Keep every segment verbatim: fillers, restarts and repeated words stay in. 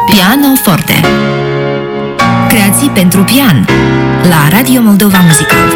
Piano Forte. Creații pentru pian la Radio Moldova Muzical.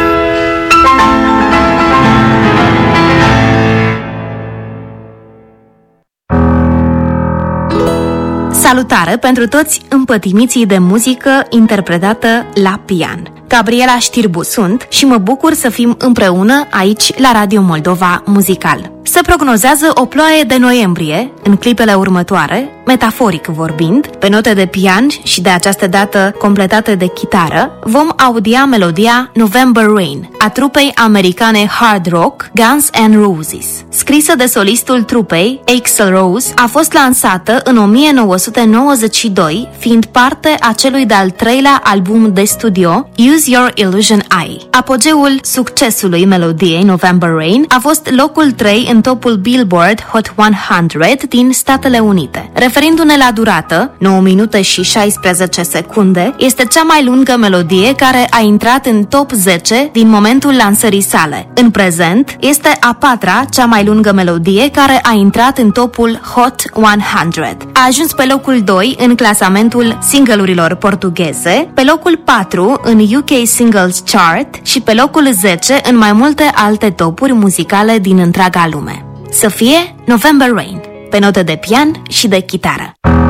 Salutare pentru toți împătimiții de muzică interpretată la pian. Gabriela Știrbu sunt și mă bucur să fim împreună aici la Radio Moldova Muzical. Se prognozează o ploaie de noiembrie în clipele următoare, metaforic vorbind, pe note de pian și de această dată completate de chitară, vom audia melodia November Rain a trupei americane hard rock Guns N' Roses. Scrisă de solistul trupei Axl Rose, a fost lansată în o mie nouă sute nouăzeci și doi, fiind parte a celui de-al treilea album de studio Use Your Illusion Eye. Apogeul succesului melodiei November Rain a fost locul trei în topul Billboard Hot o sută din Statele Unite. Referindu-ne la durată, nouă minute și șaisprezece secunde, este cea mai lungă melodie care a intrat în top zece din momentul lansării sale. În prezent, este a patra cea mai lungă melodie care a intrat în topul Hot o sută. A ajuns pe locul doi în clasamentul singlurilor portugheze, pe locul patru în U K Singles Chart și pe locul zece în mai multe alte topuri muzicale din întreaga lume. Să fie November Rain, pe note de pian și de chitară.